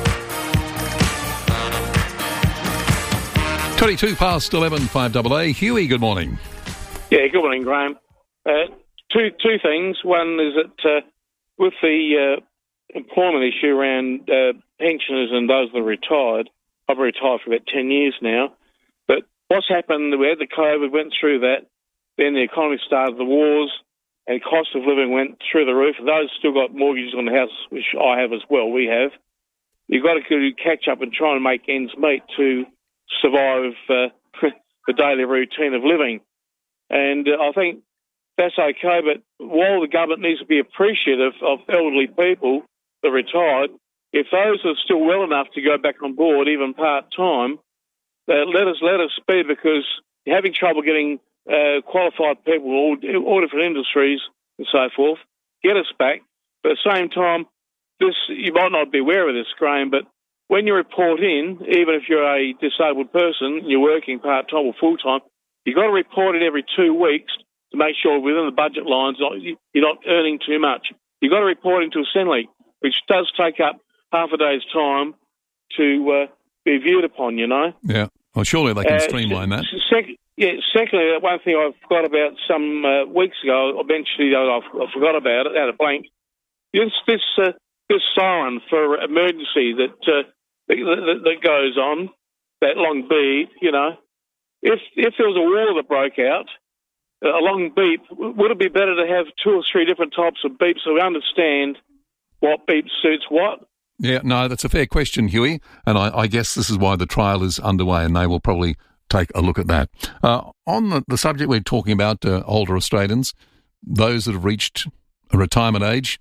twenty-two past eleven, five A A. Huey, good morning. Yeah, good morning, Graham. Uh, two two things. One is that uh, with the uh, employment issue around uh, pensioners and those that are retired, I've been retired for about ten years now, but what's happened, we had the COVID, went through that, then the economy started, the wars, and cost of living went through the roof. Those still got mortgages on the house, which I have as well, we have. You've got to catch up and try and make ends meet to survive uh, the daily routine of living. And uh, I think that's okay, but while the government needs to be appreciative of elderly people that are retired, if those are still well enough to go back on board, even part-time, uh, let us let us be, because you're having trouble getting uh, qualified people in all, all different industries and so forth. Get us back. But at the same time, this you might not be aware of this, Graham, but when you report in, even if you're a disabled person, you're working part-time or full-time, you've got to report in every two weeks to make sure within the budget lines you're not earning too much. You've got to report into Assembly, which does take up half a day's time to uh, be viewed upon, you know. Yeah. Well, surely they can Uh, streamline that. Sec- yeah, secondly, one thing I forgot about some uh, weeks ago, eventually I, I forgot about it, out of blank, this this, uh, this siren for emergency that, uh, that, that that goes on, that long beep, you know, if if there was a war that broke out, a long beep, would it be better to have two or three different types of beeps so we understand what beep suits what? Yeah, no, that's a fair question, Huey, and I, I guess this is why the trial is underway, and they will probably take a look at that. Uh, on the, the subject we're talking about, uh, older Australians, those that have reached a retirement age,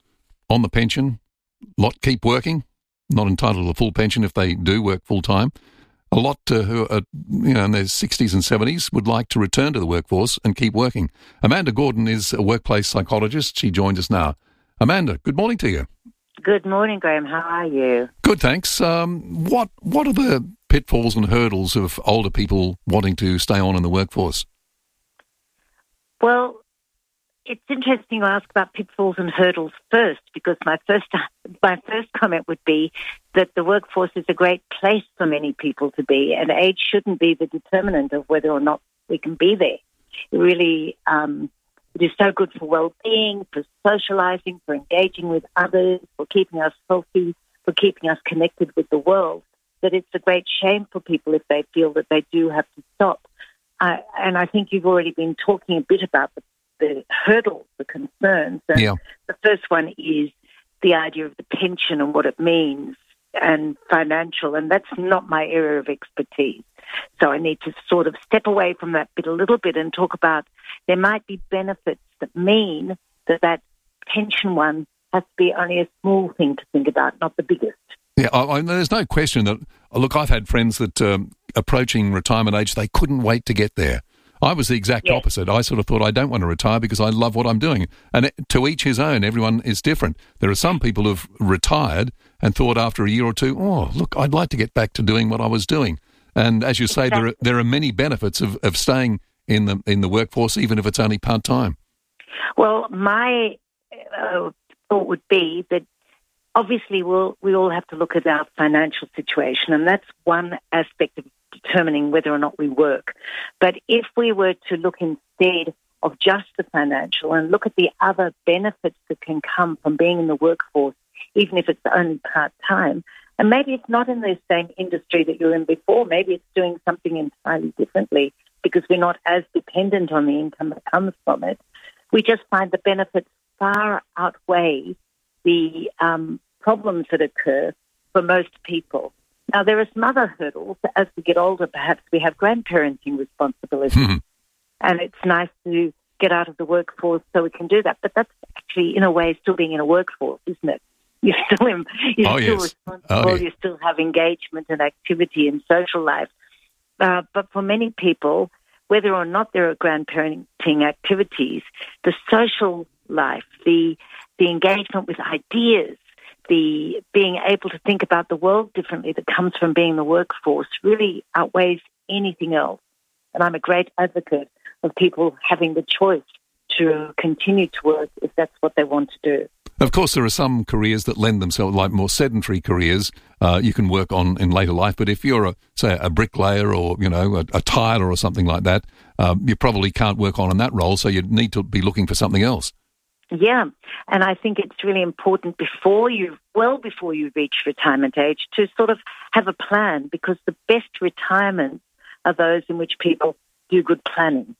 on the pension, lot keep working, not entitled to a full pension if they do work full-time. A lot uh, who are, you know, in their sixties and seventies would like to return to the workforce and keep working. Amanda Gordon is a workplace psychologist. She joins us now. Amanda, good morning to you. Good morning, Graham. How are you? Good, thanks. Um, what what are the pitfalls and hurdles of older people wanting to stay on in the workforce? Well, it's interesting you ask about pitfalls and hurdles first, because my first my first comment would be that the workforce is a great place for many people to be, and age shouldn't be the determinant of whether or not we can be there. It really, um, it is so good for well-being, for socialising, for engaging with others, for keeping us healthy, for keeping us connected with the world, that it's a great shame for people if they feel that they do have to stop. Uh, and I think you've already been talking a bit about the the hurdles, the concerns. And yeah. The first one is the idea of the pension and what it means, and financial, and that's not my area of expertise. So I need to sort of step away from that bit a little bit and talk about there might be benefits that mean that that pension one has to be only a small thing to think about, not the biggest. Yeah, I, I, there's no question that, look, I've had friends that um, approaching retirement age, they couldn't wait to get there. I was the exact yes. opposite. I sort of thought I don't want to retire because I love what I'm doing. And it, to each his own, everyone is different. There are some people who've retired and thought after a year or two, oh, look, I'd like to get back to doing what I was doing. And as you say, exactly. there are, there are many benefits of, of staying in the in the workforce, even if it's only part-time. Well, my uh, thought would be that obviously we'll, we all have to look at our financial situation, and that's one aspect of determining whether or not we work. But if we were to look instead of just the financial and look at the other benefits that can come from being in the workforce, even if it's only part-time. And maybe it's not in the same industry that you're in before. Maybe it's doing something entirely differently because we're not as dependent on the income that comes from it. We just find the benefits far outweigh the um, problems that occur for most people. Now, there are some other hurdles. As we get older, perhaps we have grandparenting responsibilities. Mm-hmm. And it's nice to get out of the workforce so we can do that. But that's actually, in a way, still being in a workforce, isn't it? You're still, in, you're oh, still yes. responsible. Oh, yeah. You still have engagement and activity in social life. Uh, but for many people, whether or not there are grandparenting activities, the social life, the the engagement with ideas, the being able to think about the world differently that comes from being in the workforce really outweighs anything else. And I'm a great advocate of people having the choice to continue to work if that's what they want to do. Of course, there are some careers that lend themselves, like more sedentary careers, uh, you can work on in later life. But if you're, a, say, a bricklayer or, you know, a, a tiler or something like that, um, you probably can't work on in that role, so you need to be looking for something else. Yeah, and I think it's really important before you, well before you reach retirement age, to sort of have a plan, because the best retirements are those in which people do good planning.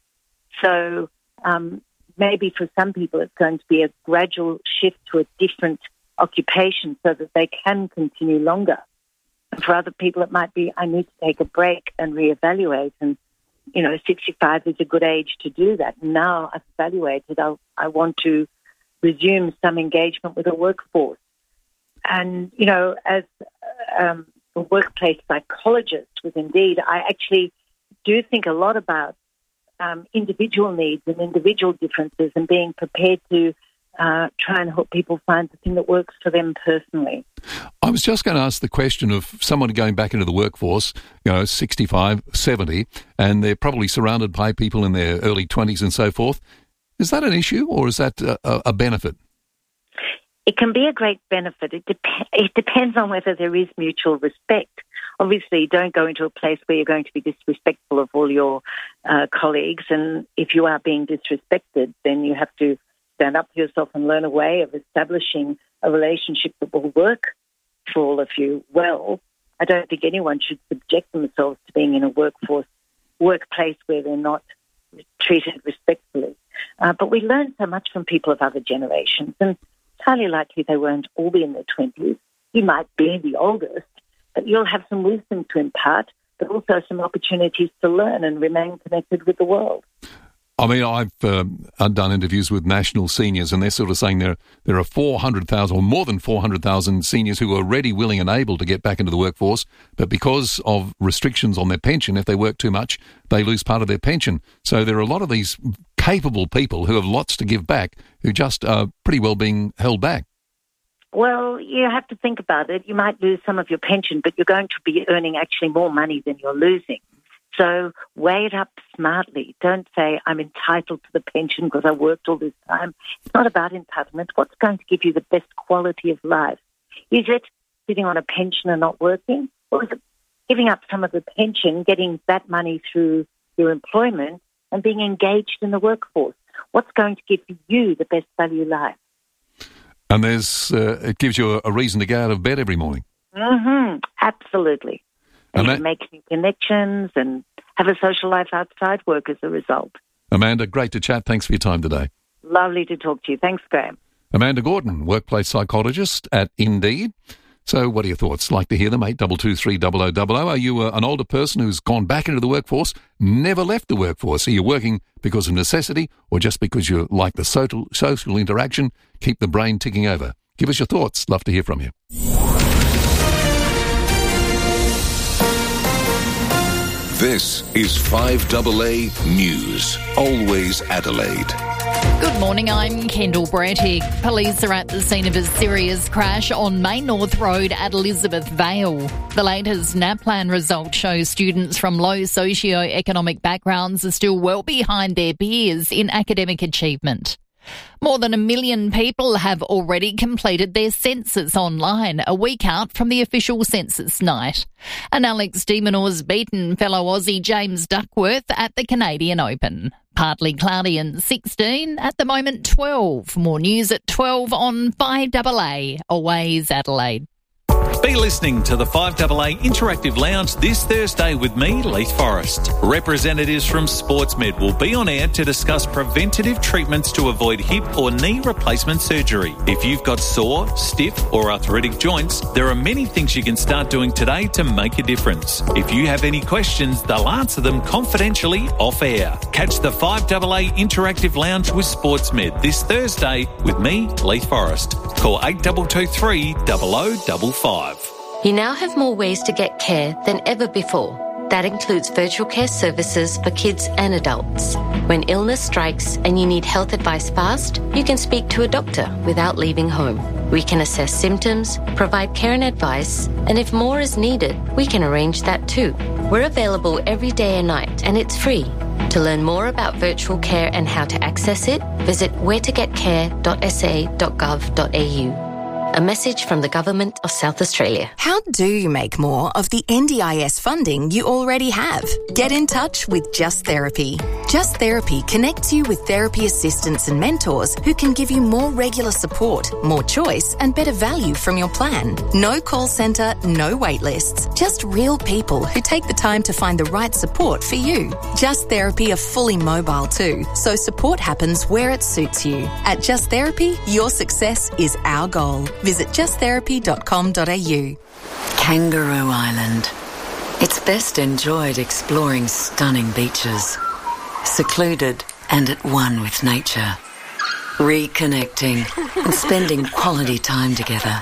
So um, maybe for some people it's going to be a gradual shift to a different occupation so that they can continue longer. And for other people it might be, I need to take a break and reevaluate, and you know, sixty-five is a good age to do that. Now I've evaluated, I'll, I want to resume some engagement with the workforce. And, you know, as um, a workplace psychologist with Indeed, I actually do think a lot about um, individual needs and individual differences and being prepared to uh, try and help people find the thing that works for them personally. I was just going to ask the question of someone going back into the workforce, you know, sixty-five, seventy, and they're probably surrounded by people in their early twenties and so forth. Is that an issue or is that a, a benefit? It can be a great benefit. It, dep- it depends on whether there is mutual respect. Obviously, don't go into a place where you're going to be disrespectful of all your uh, colleagues, and if you are being disrespected, then you have to stand up for yourself and learn a way of establishing a relationship that will work for all of you well. I don't think anyone should subject themselves to being in a workforce, workplace where they're not treated respectfully. Uh, but we learn so much from people of other generations, and it's highly likely they won't all be in their twenties. You might be the oldest, but you'll have some wisdom to impart, but also some opportunities to learn and remain connected with the world. I mean, I've um, done interviews with national seniors, and they're sort of saying there there are four hundred thousand or more than four hundred thousand seniors who are ready, willing and able to get back into the workforce, but because of restrictions on their pension, if they work too much, they lose part of their pension. So there are a lot of these capable people who have lots to give back who just are pretty well being held back. Well, you have to think about it. You might lose some of your pension, but you're going to be earning actually more money than you're losing. So weigh it up smartly. Don't say, I'm entitled to the pension because I worked all this time. It's not about entitlement. What's going to give you the best quality of life? Is it sitting on a pension and not working? Or is it giving up some of the pension, getting that money through your employment and being engaged in the workforce? What's going to give you the best value life? And there's uh, it gives you a, a reason to go out of bed every morning. Mm-hmm. Absolutely. And you make new connections and have a social life outside work as a result. Amanda, great to chat. Thanks for your time today. Lovely to talk to you. Thanks, Graham. Amanda Gordon, workplace psychologist at Indeed. So what are your thoughts? Like to hear them, eight two two three double oh double oh. Are you uh, an older person who's gone back into the workforce, never left the workforce? Are you working because of necessity or just because you like the social, social interaction? Keep the brain ticking over. Give us your thoughts. Love to hear from you. This is five A A News, always Adelaide. Good morning, I'm Kendall Brattig. Police are at the scene of a serious crash on Main North Road at Elizabeth Vale. The latest NAPLAN results show students from low socio-economic backgrounds are still well behind their peers in academic achievement. More than a million people have already completed their census online, a week out from the official census night. And Alex de Minaur's beaten fellow Aussie James Duckworth at the Canadian Open. Partly cloudy and sixteen. At the moment, twelve. More news at twelve on five A A. Always Adelaide. Be listening to the five A A Interactive Lounge this Thursday with me, Leith Forrest. Representatives from SportsMed will be on air to discuss preventative treatments to avoid hip or knee replacement surgery. If you've got sore, stiff or arthritic joints, there are many things you can start doing today to make a difference. If you have any questions, they'll answer them confidentially off air. Catch the five A A Interactive Lounge with SportsMed this Thursday with me, Leith Forrest. Call eight two two three, zero zero five five. You now have more ways to get care than ever before. That includes virtual care services for kids and adults. When illness strikes and you need health advice fast, you can speak to a doctor without leaving home. We can assess symptoms, provide care and advice, and if more is needed, we can arrange that too. We're available every day and night, and it's free. To learn more about virtual care and how to access it, visit where to get care dot s a dot gov dot a u. A message from the Government of South Australia. How do you make more of the N D I S funding you already have? Get in touch with Just Therapy. Just Therapy connects you with therapy assistants and mentors who can give you more regular support, more choice and better value from your plan. No call centre, no wait lists. Just real people who take the time to find the right support for you. Just Therapy are fully mobile too, so support happens where it suits you. At Just Therapy, your success is our goal. Visit just therapy dot com dot a u. Kangaroo Island. It's best enjoyed exploring stunning beaches, secluded and at one with nature, reconnecting and spending quality time together.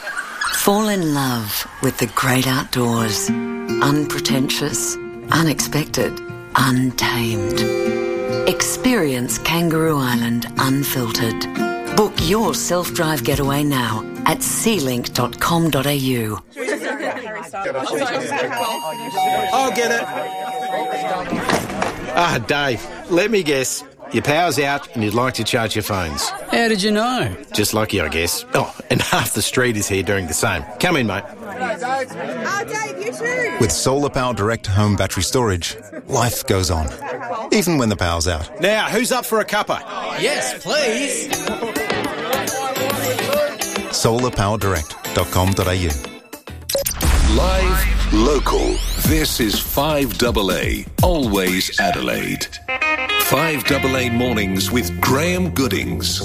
Fall in love with the great outdoors, unpretentious, unexpected, untamed. Experience Kangaroo Island unfiltered. Book your self-drive getaway now at sea link dot com dot a u. I'll get it. Ah, Dave, let me guess. Your power's out and you'd like to charge your phones. How did you know? Just lucky, I guess. Oh, and half the street is here doing the same. Come in, mate. Oh, Dave, you too. With Solar Power Direct Home Battery Storage, life goes on, even when the power's out. Now, who's up for a cuppa? Yes, please. solar power direct dot com dot a u. Live, local. This is five A A, always Adelaide. five A A Mornings with Graham Goodings.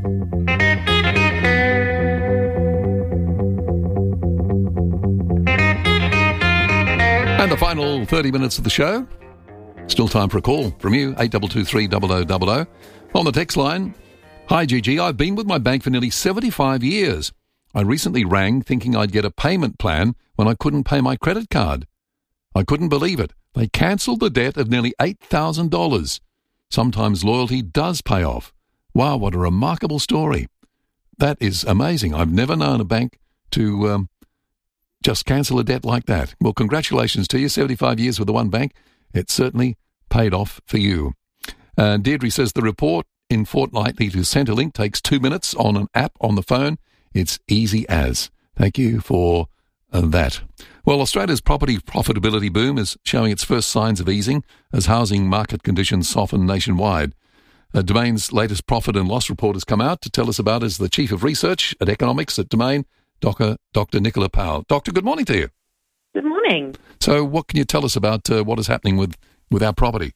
And the final thirty minutes of the show. Still time for a call from you, eight two two three, zero zero zero zero. On the text line, hi Gigi, I've been with my bank for nearly seventy-five years. I recently rang thinking I'd get a payment plan when I couldn't pay my credit card. I couldn't believe it. They cancelled the debt of nearly eight thousand dollars. Sometimes loyalty does pay off. Wow, what a remarkable story. That is amazing. I've never known a bank to um, just cancel a debt like that. Well, congratulations to you. seventy-five years with the one bank. It certainly paid off for you. Uh, Deirdre says the report in fortnightly to Centrelink takes two minutes on an app on the phone. It's easy as. Thank you for uh, that. Well, Australia's property profitability boom is showing its first signs of easing as housing market conditions soften nationwide. Uh, Domain's latest profit and loss report has come out. To tell us about is the Chief of Research at Economics at Domain, Doctor Doctor Nicola Powell. Doctor, good morning to you. Good morning. So what can you tell us about uh, what is happening with, with our property?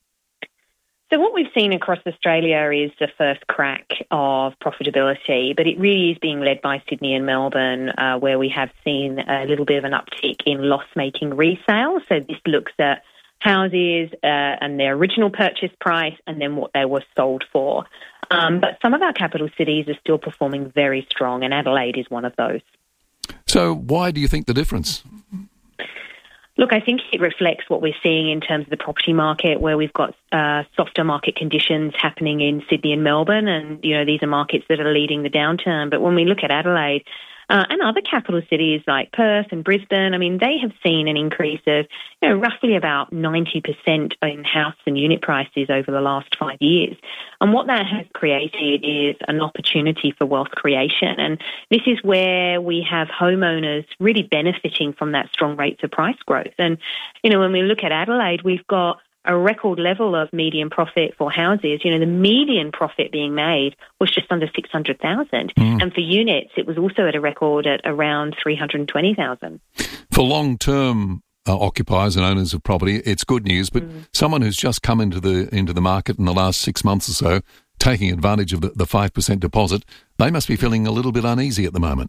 So what we've seen across Australia is the first crack of profitability, but it really is being led by Sydney and Melbourne, uh, where we have seen a little bit of an uptick in loss-making resale. So this looks at houses uh, and their original purchase price and then what they were sold for. Um, but some of our capital cities are still performing very strong, and Adelaide is one of those. So why do you think the difference? Look, I think it reflects what we're seeing in terms of the property market, where we've got uh, softer market conditions happening in Sydney and Melbourne, and, you know, these are markets that are leading the downturn. But when we look at Adelaide uh, and other capital cities like Perth and Brisbane, I mean, they have seen an increase of, you know, roughly about ninety percent in house and unit prices over the last five years. And what that has created is an opportunity for wealth creation. And this is where we have homeowners really benefiting from that strong rates of price growth. And, you know, when we look at Adelaide, we've got a record level of median profit for houses. You know, the median profit being made was just under six hundred thousand dollars. Mm. And for units, it was also at a record at around three hundred twenty thousand dollars. For long-term uh, occupiers and owners of property, it's good news. But mm. someone who's just come into the into the market in the last six months or so, taking advantage of the, the five percent deposit, they must be feeling a little bit uneasy at the moment.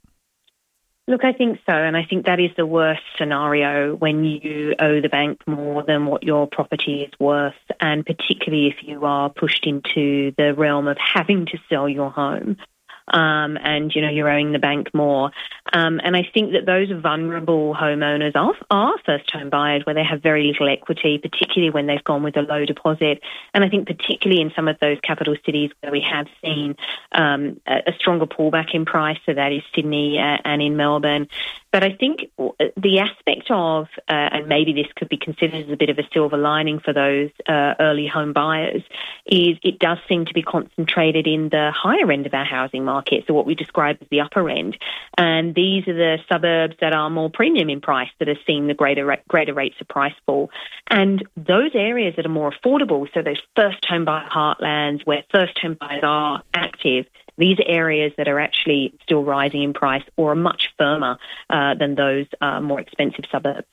Look, I think so, and I think that is the worst scenario when you owe the bank more than what your property is worth, and particularly if you are pushed into the realm of having to sell your home. Um, and, you know, you're owing the bank more. Um, and I think that those vulnerable homeowners are, are first-home buyers where they have very little equity, particularly when they've gone with a low deposit. And I think particularly in some of those capital cities where we have seen um, a, a stronger pullback in price, so that is Sydney uh, and in Melbourne. But I think the aspect of, uh, and maybe this could be considered as a bit of a silver lining for those uh, early home buyers, is it does seem to be concentrated in the higher end of our housing market, so what we describe as the upper end. And these are the suburbs that are more premium in price that are seeing the greater greater rates of price fall. And those areas that are more affordable, so those first home buyer heartlands where first home buyers are active, these are areas that are actually still rising in price or are much firmer uh, than those uh, more expensive suburbs.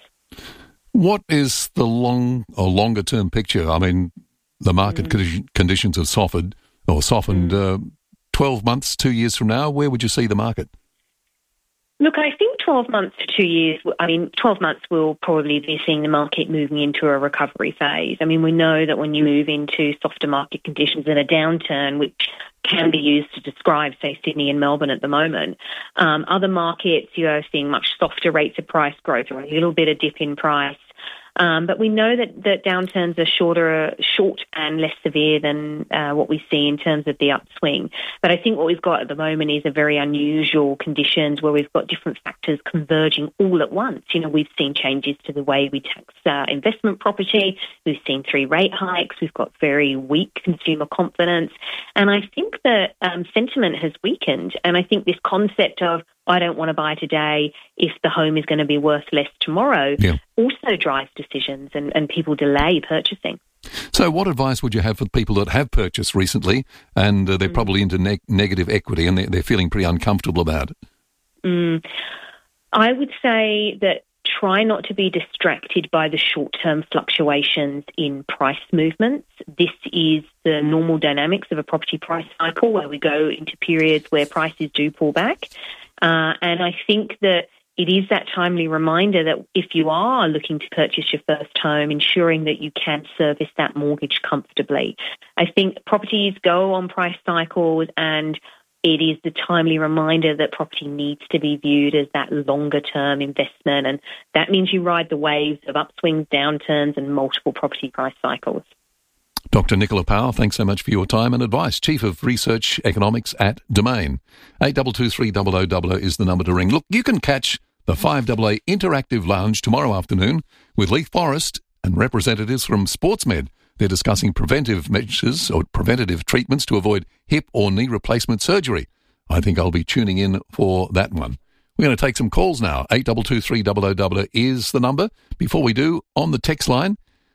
What is the long or longer term picture? I mean, the market mm. condi- conditions have softened or softened. Mm. Uh, twelve months, two years from now, where would you see the market? Look, I think twelve months to two years, I mean, twelve months we'll probably be seeing the market moving into a recovery phase. I mean, we know that when you move into softer market conditions and a downturn, which can be used to describe, say, Sydney and Melbourne at the moment, um, other markets, you are seeing much softer rates of price growth or a little bit of dip in price. Um, but we know that, that downturns are shorter, short and less severe than uh, what we see in terms of the upswing. But I think what we've got at the moment is a very unusual conditions where we've got different factors converging all at once. You know, we've seen changes to the way we tax uh, investment property. We've seen three rate hikes. We've got very weak consumer confidence. And I think that um, sentiment has weakened. And I think this concept of I don't want to buy today if the home is going to be worth less tomorrow yeah. also drives decisions and, and people delay purchasing. So what advice would you have for people that have purchased recently and uh, they're mm. probably into ne- negative equity and they're, they're feeling pretty uncomfortable about it? Mm. I would say that try not to be distracted by the short-term fluctuations in price movements. This is the normal dynamics of a property price cycle where we go into periods where prices do pull back. Uh, and I think that it is that timely reminder that if you are looking to purchase your first home, ensuring that you can service that mortgage comfortably. I think properties go on price cycles, and it is the timely reminder that property needs to be viewed as that longer-term investment, and that means you ride the waves of upswings, downturns, and multiple property price cycles. Doctor Nicola Powell, thanks so much for your time and advice. Chief of Research Economics at Domain. eight two two three zero zero zero zero is the number to ring. Look, you can catch the five A A Interactive Lounge tomorrow afternoon with Leith Forrest and representatives from SportsMed. They're discussing preventive measures or preventative treatments to avoid hip or knee replacement surgery. I think I'll be tuning in for that one. We're going to take some calls now. eight two two three zero zero zero zero is the number. Before we do, on the text line,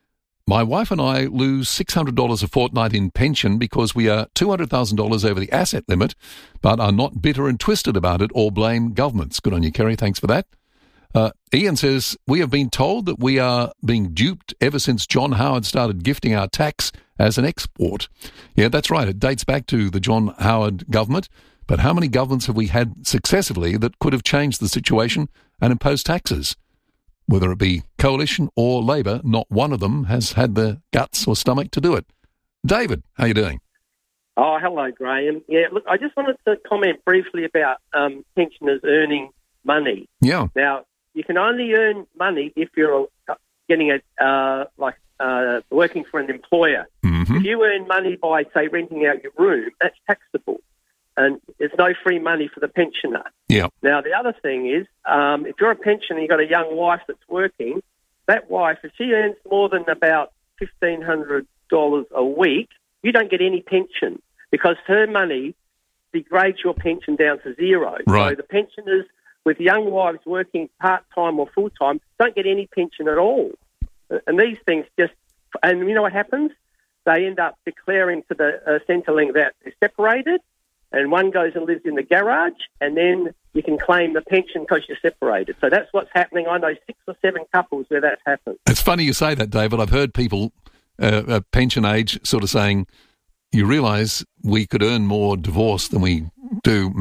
my wife and I lose six hundred dollars a fortnight in pension because we are two hundred thousand dollars over the asset limit, but are not bitter and twisted about it or blame governments. Good on you, Kerry. Thanks for that. Uh, Ian says, we have been told that we are being duped ever since John Howard started gifting our tax as an export. Yeah, that's right. It dates back to the John Howard government. But how many governments have we had successively that could have changed the situation and imposed taxes? Whether it be Coalition or Labor, not one of them has had the guts or stomach to do it. David, how you doing? Oh, hello, Graham. Yeah, look, I just wanted to comment briefly about um, pensioners earning money. Yeah. Now, you can only earn money if you're getting a uh, like uh, working for an employer. Mm-hmm. If you earn money by, say, renting out your room, that's taxable. And there's no free money for the pensioner. Yeah. Now, the other thing is, um, if you're a pensioner and you've got a young wife that's working, that wife, if she earns more than about fifteen hundred dollars a week, you don't get any pension because her money degrades your pension down to zero. Right. So the pensioners with young wives working part-time or full-time don't get any pension at all. And these things just And you know what happens? They end up declaring to the uh, Centrelink that they're separated, and one goes and lives in the garage, and then you can claim the pension because you're separated. So that's what's happening. I know six or seven couples where that's happened. It's funny you say that, David. I've heard people uh, at pension age sort of saying, you realise we could earn more divorce than we do